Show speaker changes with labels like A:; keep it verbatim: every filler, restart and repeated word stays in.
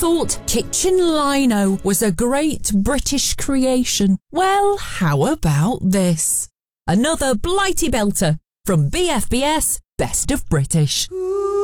A: thought kitchen lino was a great British creation. Well, how about this? Another Blighty belter from B F B S Best of British.